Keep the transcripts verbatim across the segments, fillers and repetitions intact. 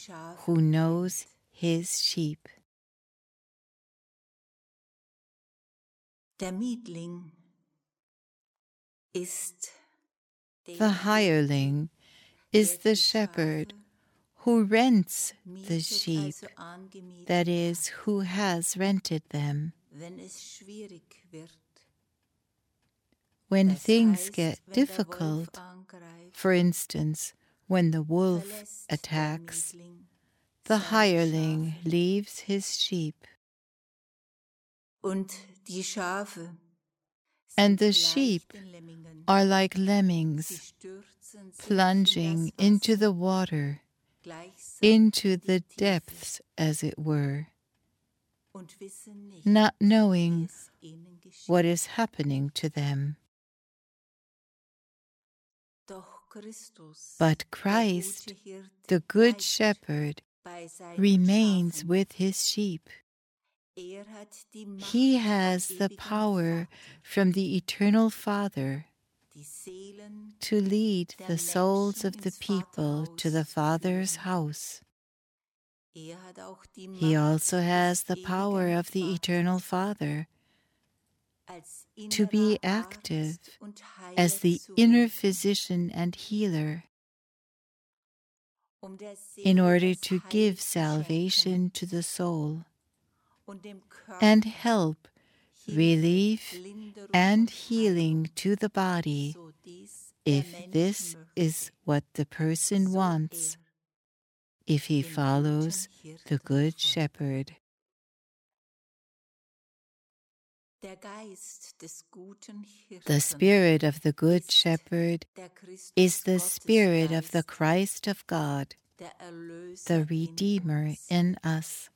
who knows his sheep. Der Mietling ist The hireling is the shepherd who rents the sheep, that is, who has rented them. When things get difficult, for instance, when the wolf attacks, the hireling leaves his sheep. And the sheep are like lemmings, plunging into the water, into the depths, as it were, not knowing what is happening to them. But Christ, the Good Shepherd, remains with his sheep. He has the power from the Eternal Father to lead the souls of the people to the Father's house. He also has the power of the Eternal Father to be active as the inner physician and healer in order to give salvation to the soul and help relief and healing to the body, if this is what the person wants, if he follows the Good Shepherd. The Spirit of the Good Shepherd is the Spirit of the Christ of God, the Redeemer in us.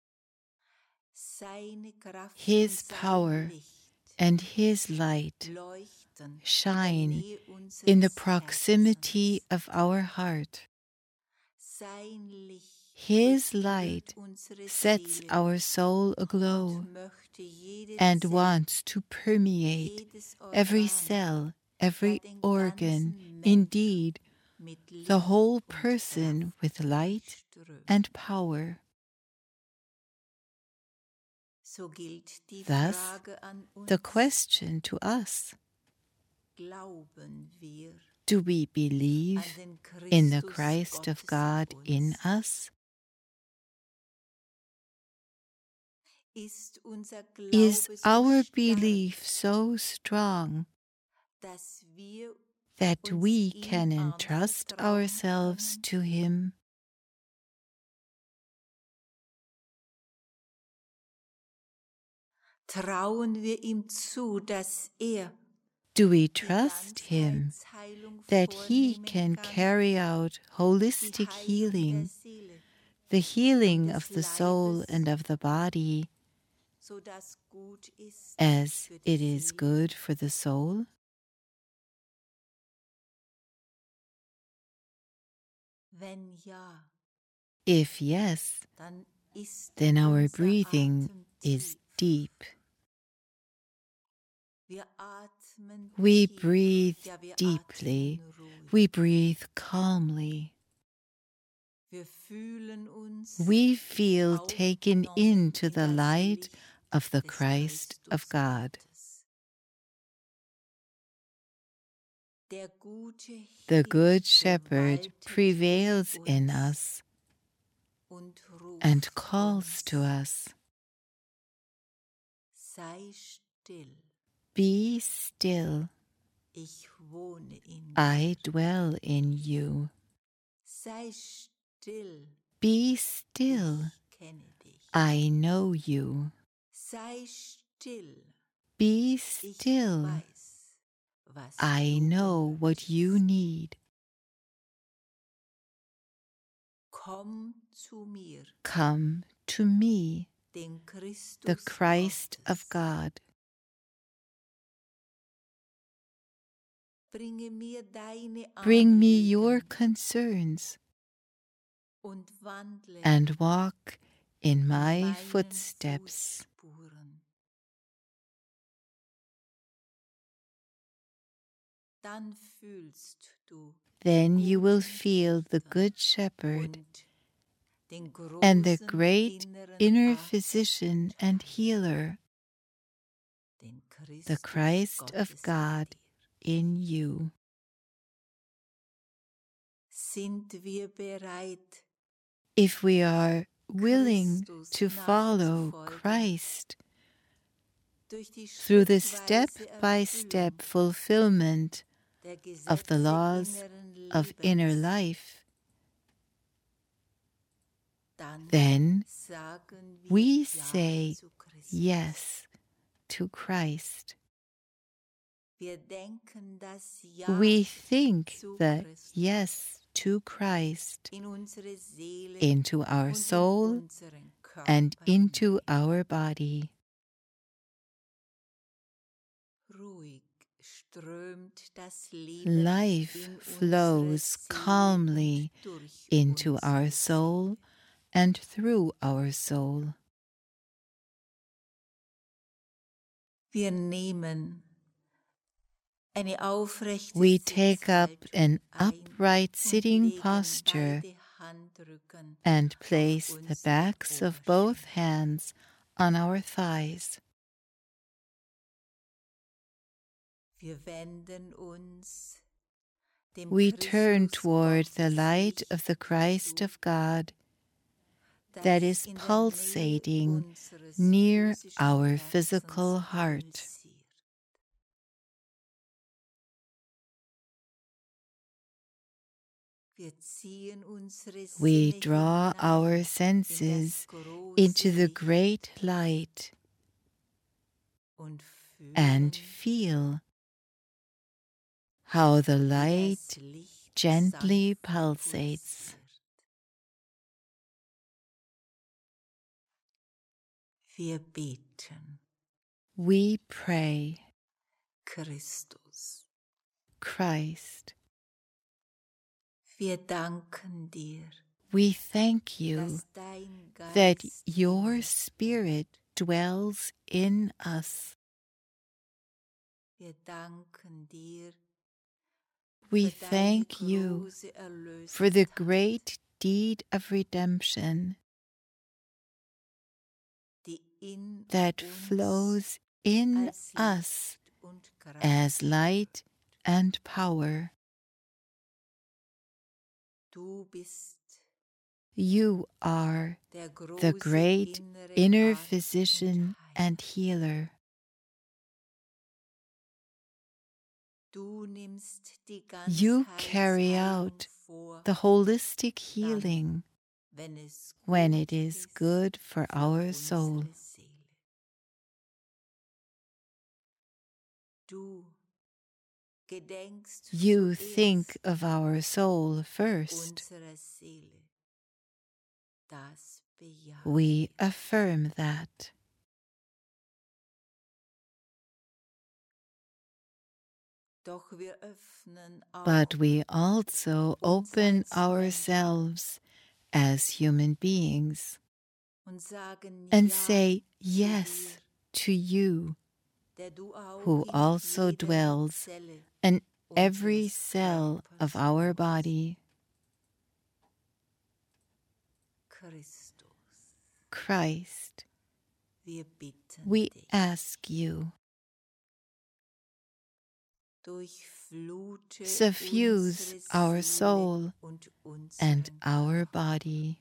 His power and his light shine in the proximity of our heart. His light sets our soul aglow and wants to permeate every cell, every organ, indeed, the whole person with light and power. Thus, the question to us: do we believe in the Christ of God in us? Is our belief so strong that we can entrust ourselves to Him? Trauen wir ihm zu, dass er Do we trust Him that He can carry out holistic healing, the healing of the soul and of the body, as it is good for the soul? If yes, then our breathing is deep. We breathe deeply. We breathe calmly. We feel taken into the light of the Christ of God. The Good Shepherd prevails in us and calls to us. Be still. I dwell in you. Be still. I know you. Be still. I know what you need. Come to me, the Christ of God. Bring me your concerns and walk in my footsteps. Then you will feel the Good Shepherd and the great inner physician and healer, the Christ of God in you. If we are willing to follow Christ through the step-by-step fulfillment of the laws of inner life, then we say yes to Christ. We think the yes to Christ into our soul and into our body. Life flows calmly into our soul and through our soul. We take up an upright sitting posture and place the backs of both hands on our thighs. We turn toward the light of the Christ of God that is pulsating near our physical heart. We draw our senses into the great light and feel how the light gently pulsates. We pray, Christus, Christ, wir danken dir, we thank you dass dein that Geist your Spirit dwells in us. Wir danken dir We für deine thank you große Erlösungstat, for the great deed of redemption die in that uns flows in als us Licht und Kraft as light and power. Du bist You are der große the great innere inner Arzt physician und Heiler. and healer. Du nimmst die You carry Ganzheitsheilung out vor, the holistic healing wenn es when gut it is ist good for für our soul. unsere Seele. Du gedenkst You zuerst think of our soul first. unserer Seele. Das bejahen We wir. affirm that. Doch wir öffnen auch But we also open ourselves as human beings und sagen and Ja say zu yes dir, to you, der du auch who in also jeder dwells Zelle in every unseres cell of Körpers our wohnst. body. Christus, Christ, wir bitten we dich, ask you, durchflute suffuse unsere our Seele soul und and unseren our Körper. body.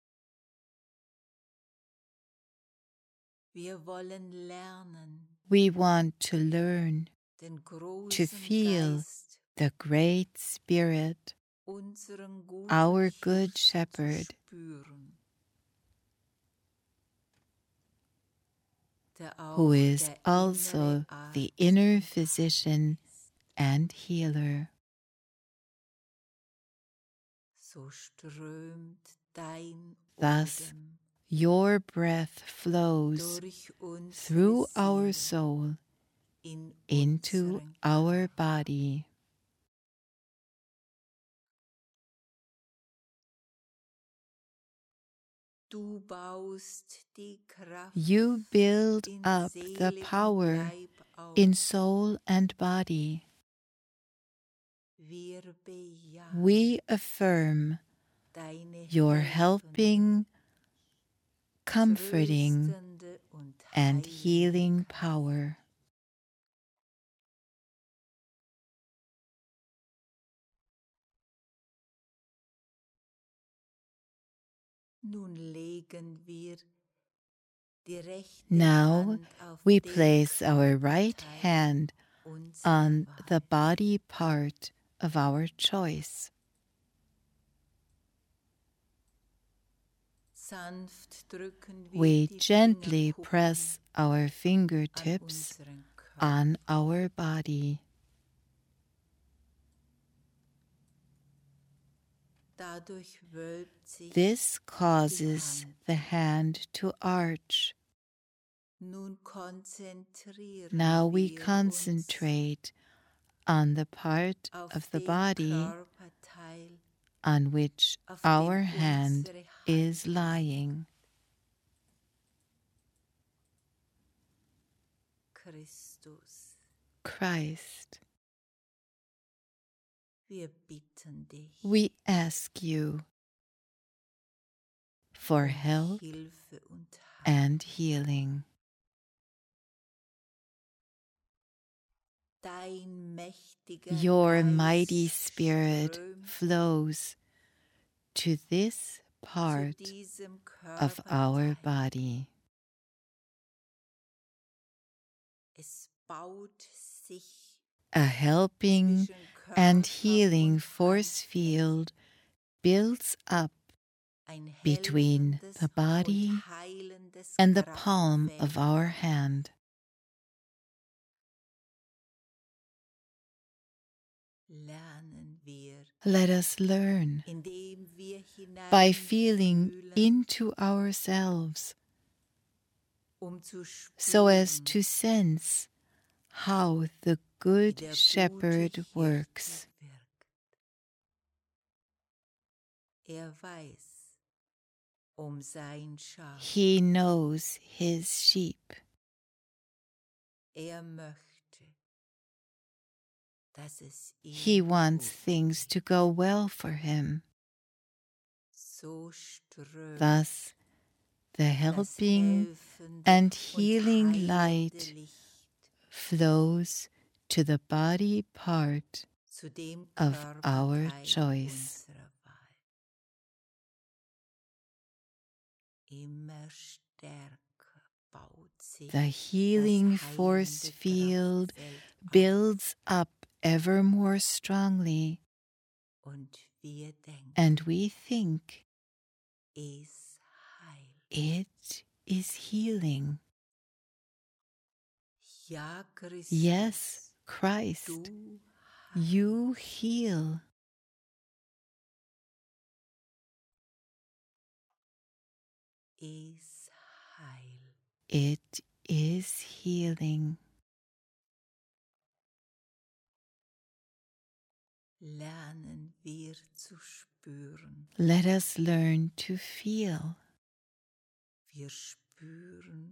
Wir wollen lernen, We want to learn den to großen feel Geist, the Great Spirit, unseren guten our Good Hirten Shepherd, zu spüren, der who auch is der also innere the Arzt inner und physician ist. and healer. So strömt dein Thus, Odem your breath flows durch unsere through our Seele soul in into unseren our Körper. body. Du baust die Kraft You build in up the Seele und power Leib auf. in soul and body. Wir bejahen, We affirm your helping, comforting, tröstende und and heilende healing power. Nun legen wir die rechte Now Hand auf we den place our right Körperteil hand unserer on the Wahl. body part of our choice. Sanft drücken wir We die gently Fingerkuppen press our an fingertips unseren Körper. on our body. Dadurch wölbt sich This die causes Hand. the hand to arch. Nun konzentrieren Now we wir uns concentrate on the part auf of the den body Körperteil, on which auf our dem hand unsere Hand is lying. Christus, Christ, wir bitten dich we ask you for um help Hilfe und Heilung. and healing. Dein mächtiger Your Geist mighty spirit strömt flows to this zu part diesem of our Körperteil. body. Es baut sich A helping zwischen and Körper healing und force Handfläche field builds up ein between helfendes the body und heilendes and the palm Kraftfeld. of our hand. Lernen wir, Let us learn indem wir by feeling hineinfühlen, into ourselves um zu so as spüren, to sense how the wie Good der Shepherd gute works. Hirte wirkt. Er weiß um sein Schaf. He knows his sheep. Er möchte, dass es He ihm wants gut things geht. to go well for him. So strömt Thus, the das helping helfende and und healing heilende light Licht flows to the body part zu dem of our Körperteil choice. unserer Wahl. Immer stärker baut sich The healing das force heilende field Kraftfeld builds auf up ever more strongly, und wir denken, and we think es heilt. it is healing. Ja, Christus, Yes, Christ, du you heal. es heil. It is healing. Lernen wir zu spüren. Let us learn to feel. Wir spüren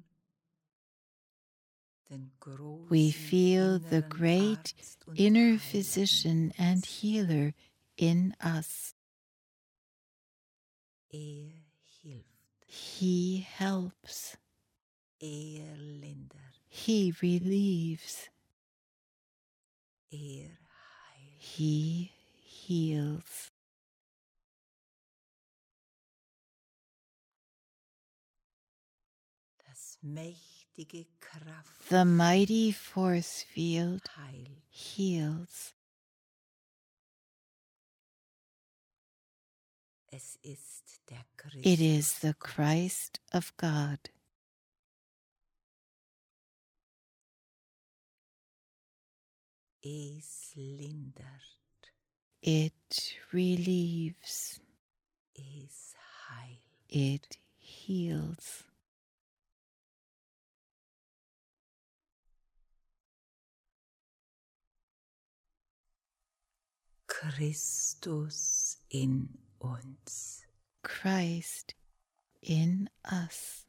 den großen We feel the inneren great Arzt und inner Heiler physician in and uns. healer in us. Er hilft. He helps. Er lindert. He relieves. Er heilt. He heals. Das mächtige Kraft The mighty force field heilt. heals. Es ist der Christus. It is the Christ of God. Es lindert. It relieves. Es heilt. It heals. Christus in uns. Christ in us.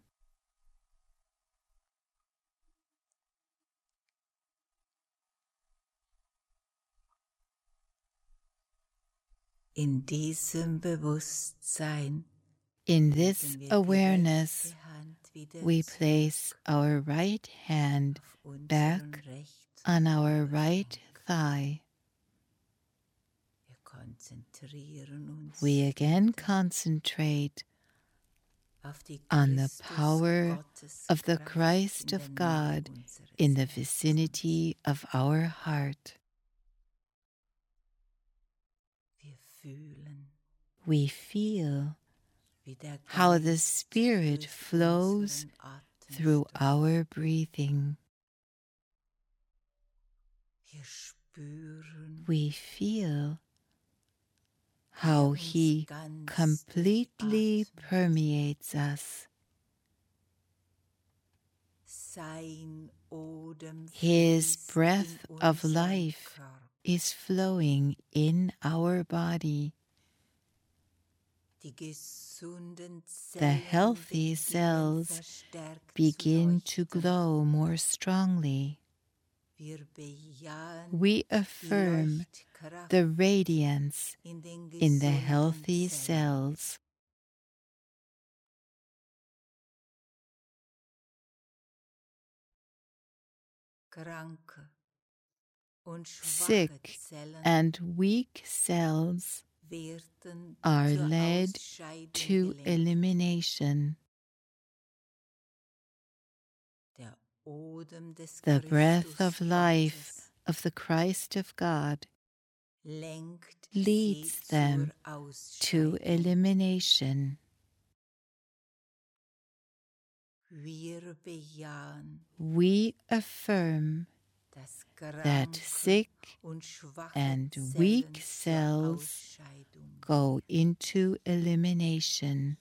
In diesem Bewusstsein In this legen wir die awareness, rechte Hand wieder we zurück place our right hand auf unseren back rechten on our right Oberschenkel. thigh. Wir konzentrieren uns We again wieder concentrate auf die on the Christus power of the Gotteskraft Christ in der of Nähe God unseres in the Herzens. vicinity of our heart. Wir fühlen, We feel wie der how the Geist Spirit durch flows unseren Atem through strömt. our breathing. Wir spüren, We feel wie er how uns He ganz completely durchatmet. permeates us. Sein Odem His fließt breath in of unseren life Körper. is flowing in our body. Die gesunden The Zellen healthy beginnen cells verstärkt begin zu to leuchten. glow more strongly. Wir bejahen We die affirm Leuchtkraft the radiance in den in the gesunden healthy Zellen. cells. Kranke und schwache Sick Zellen and weak cells werden are zur led Ausscheidung to gelenkt. elimination. Der Odem des The breath of Christus life Gottes of the Christ of God lenkt leads sie them zur to Ausscheidung. elimination. Wir bejahen, We affirm dass that kranke sick und schwache and Zellen weak zur cells Ausscheidung. go into elimination.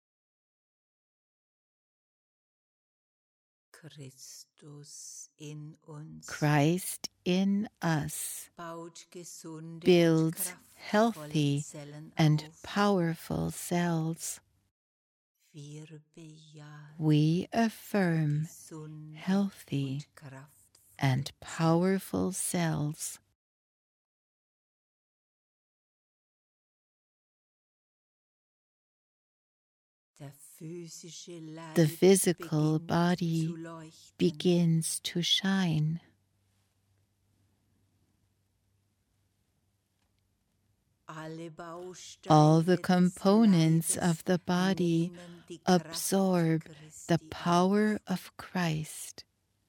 Christus in uns Christ in us baut gesunde und builds kraftvolle healthy Zellen and auf. powerful cells. Wir bejahen We affirm gesunde healthy und kraftvolle and Zellen. powerful cells. Der physische Leib The physical beginnt body zu leuchten. begins to shine. Alle Bausteine All the des components Leibes of the body nehmen die Kraft absorb the Christi power auf. of Christ.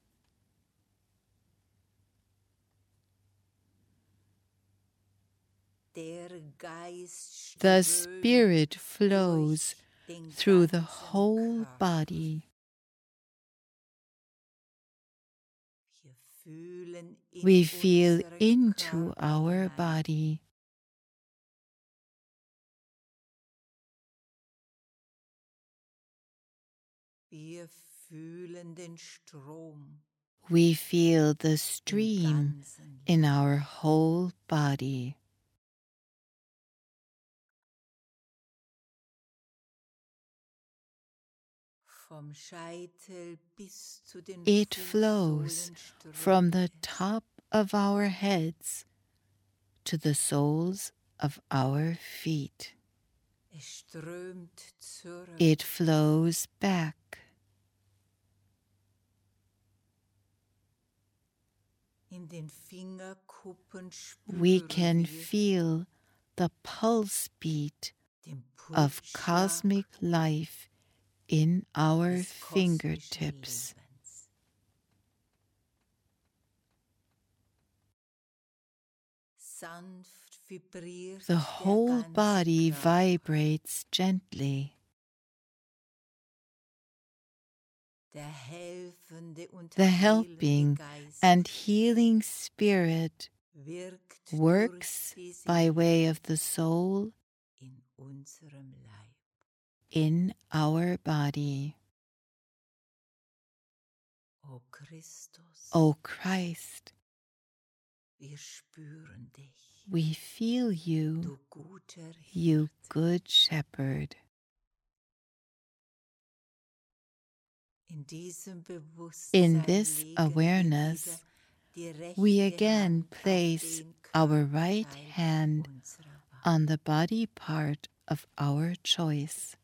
Der Geist The strömt Spirit flows durch den through the ganzen whole Körper. body. Wir fühlen in We feel unseren into Körper our hinein. body. Wir fühlen den Strom We feel the im stream ganzen in Leib. our whole body. Vom Scheitel bis zu den It flows Fußsohlen strömt from the es. top of our heads to the soles of our feet. Es strömt zurück. It flows back. In den Fingerkuppen We spüren can wir feel the pulse beat den of Pulsschlag cosmic life in our des kosmischen fingertips. Lebens. Sanft vibriert The der whole ganze body Körper. vibrates gently. Der helfende und The heilende helping Geist and healing spirit wirkt works durch die by Seele way of the soul in unserem Leib. in our body. O Christus, O Christ, wir spüren dich, we feel you, du guter you Hirte. good shepherd. In diesem In Bewusstsein this legen wir awareness, wieder die rechte we Hand again auf place den our right Körperteil hand unserer on the body part of our choice.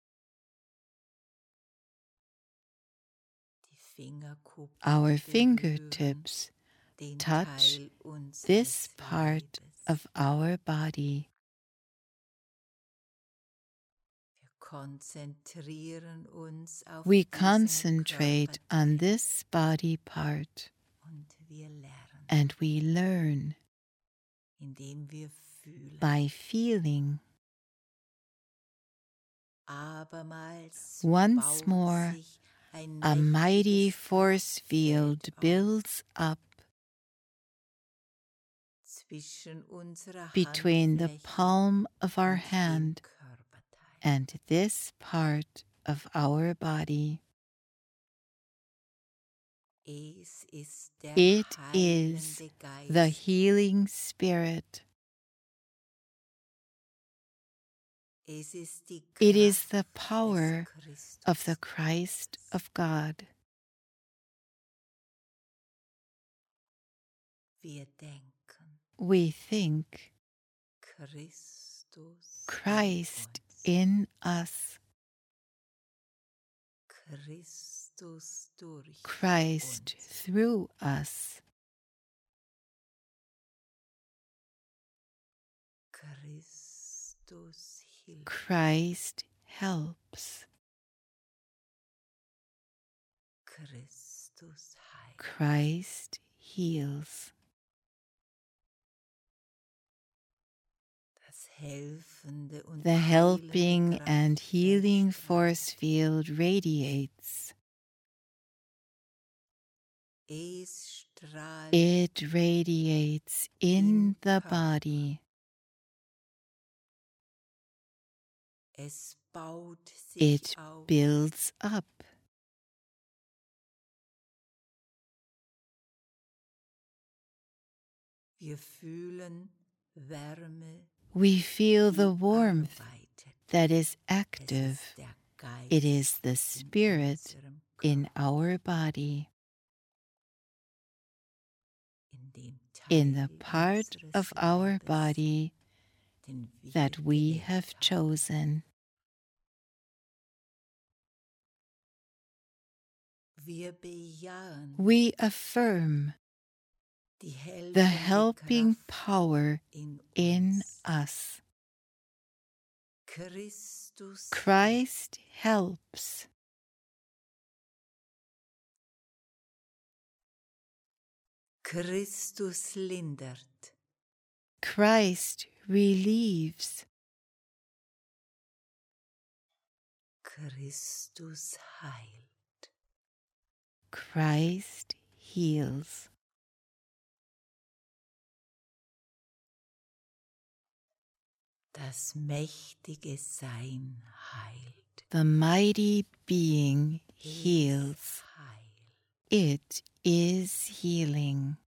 Our fingertips touch this part of our body. We concentrate on this body part, and we learn by feeling. Once more, a mighty force field builds up between the palm of our hand and this part of our body. It is the healing spirit. It is the power of the Christ of God. We think Christ in us, Christ through us, Christ helps, Christ heals. The helping and healing force field radiates. It radiates in the body. It builds up. We feel the warmth that is active. It is the spirit in our body, in the part of our body that we have chosen. We affirm the helping power in us. Christ helps. Christus lindert. Christ relieves. Christus heilt. Christ heals. Das mächtige Sein heilt. The mighty being heals. It is healing.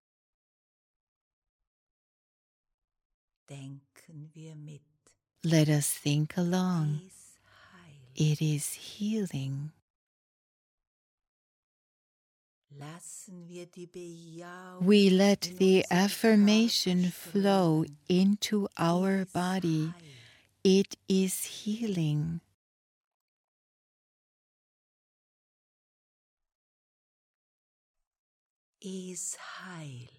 Denken wir mit. Let us think along. It is healing. We let the affirmation flow into our body. It is healing. Es heilt.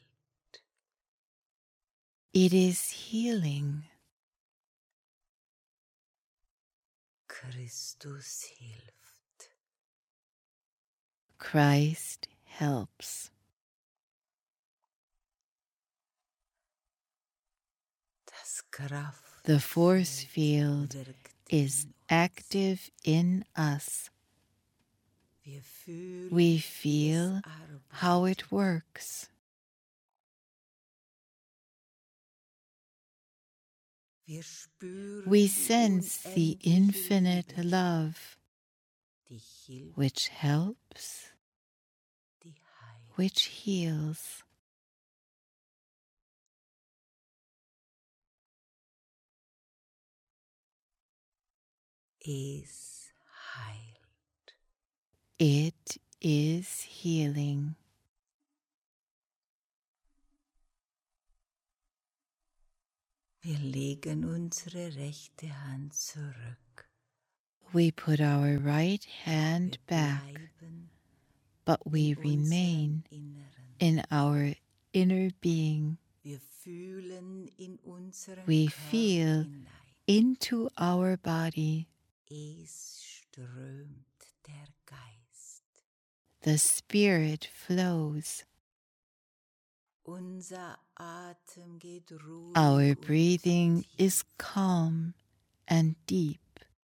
It is healing. Christus hilft. Christ helps. Das Kraft The force field is active in us. We feel how it works. We sense the infinite love which helps, which heals. Es heilt. It is healing. Wir legen unsere rechte Hand zurück. We put our right hand Wir back, bleiben but we in remain unserem Inneren. in our inner being. Wir fühlen in unseren We Körper feel hinein. into our body. Es strömt der Geist. The Spirit flows. Unser Atem geht ruhig Our und breathing tief. is calm and deep.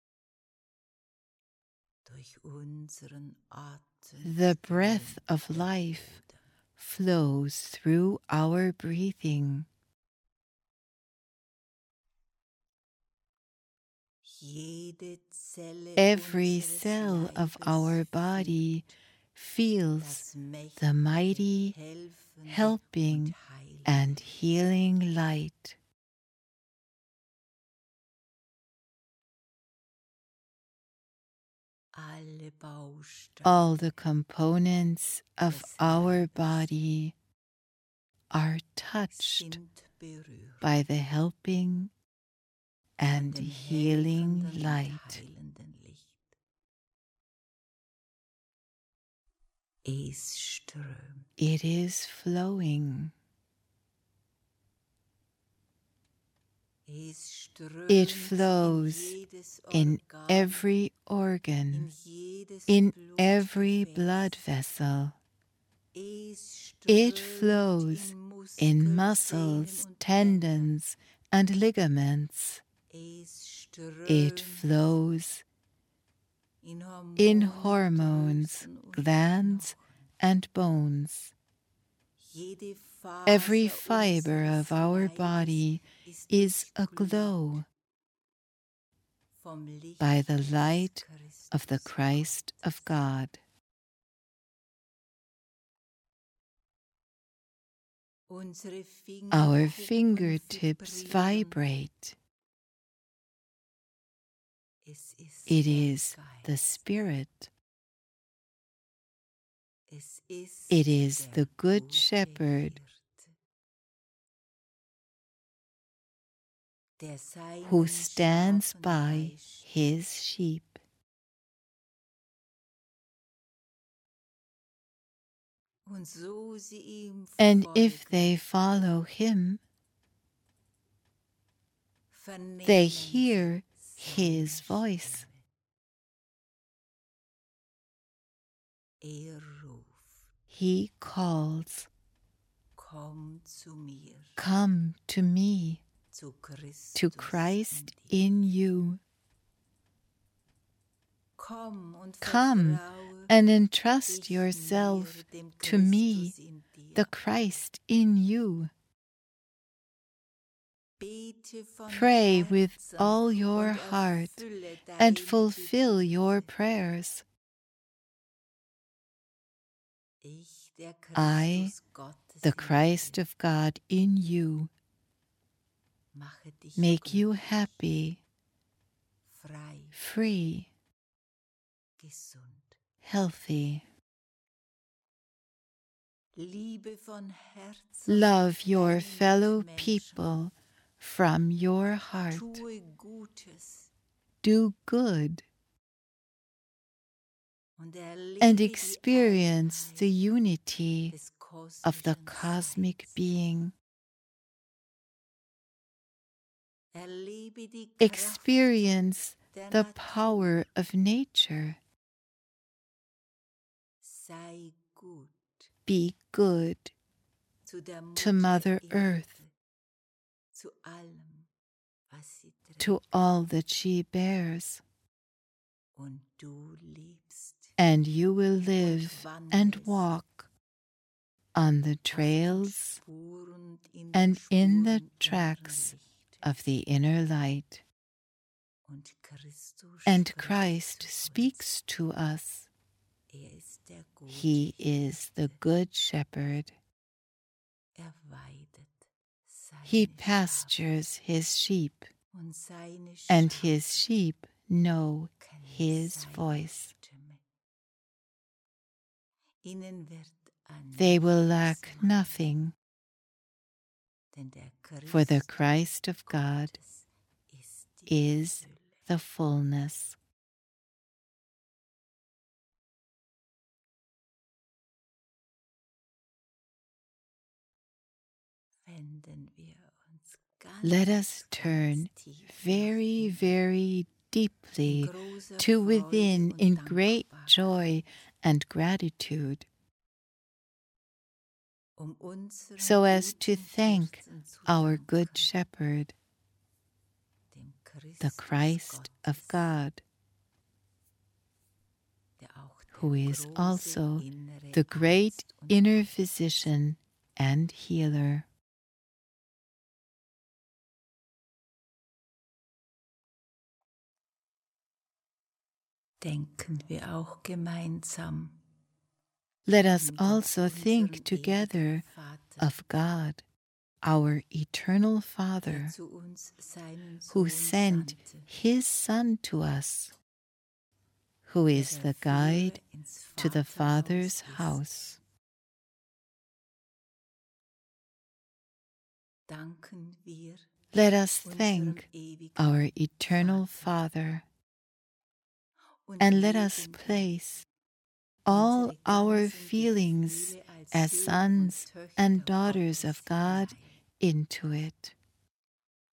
Durch unseren Atem The breath strömt of der life Boden. flows through our breathing. Jede Zelle Every unseres cell of Leibes our fühlt body feels das the mächtige, mighty, helfende helping, und heilende and healing light. Alle Bausteine All the components of des our Leibes body are touched sind berührt by the helping von and dem healing helfenden und light. heilenden Licht. Es strömt. It is flowing. Es strömt It flows in jedes in Organ, every in organ, jedes in every Blutgefäß. blood vessel. Es It strömt flows in in Muskeln, muscles, Sehnen und Bänder. tendons, and ligaments. Es It strömt flows in in Hormone, hormones, Drüsen und glands, Knochen. and bones. Jede Every Faser fiber unseres of our Leibes body ist is durchglüht aglow vom Licht by the des light of the Christus Christ Gottes. of God. Unsere Our Fingerkuppen fingertips vibrieren. vibrate. Es ist It der is the Geist. Spirit. Es ist It is der the Good gute Shepherd Hirte, der who seinen stands Schafen by beisteht. his sheep. Und so sie ihm And if folgen, they follow him, vernehmen they sie hear seine his voice. Stimme. Er ruft, He calls, komm zu mir, "Come to me, zu Christus to Christ in dir. in you. Komm und Come vertraue and entrust dich yourself mir, dem to me, Christus in dir. the Christ in you." Bete von Pray with Herzen all your und heart erfülle and deine fulfill your Bedürfnisse. prayers. Ich, der I, Christus Gottes the in Christ dir, of God in you, mache dich make you glücklich, happy, frei, free, gesund. healthy. Liebe von Herzen Love your deine fellow Mitmenschen. people from your heart. Tue Gutes Do good und erlebe and die experience the Einheit unity des of the kosmischen cosmic Seins. being. Erlebe die Kraft Experience der the Natur. power of nature. Sei gut Be good zu der to Mutter Mother Erde, Earth, zu allem, was sie trägt. to all that she bears, Und du lebst and you will live and wandelst walk on the auf den trails Spuren, in den and in the Spuren tracks inneren Licht. of the inner light. Und Christus And spricht Christ zu uns. speaks to us. Er ist der gute He is the Hirte. Good Shepherd. Er weidet seine He Schafe. pastures his sheep, Und seine and Schafe his sheep know kennen his seine voice. Stimme. Ihnen wird an They will nichts lack mangeln, nothing, For the Christ of God is the fullness. Let us turn very, very deeply to within in great joy and gratitude, so as to thank our Good Shepherd, the Christ of God, who is also the great inner physician and healer. Denken wir auch gemeinsam. Let us also think together of God, our eternal Father, who sent his Son to us, who is the guide to the Father's house. Let us thank our eternal Father, and let us place all our feelings as sons and daughters of God into it.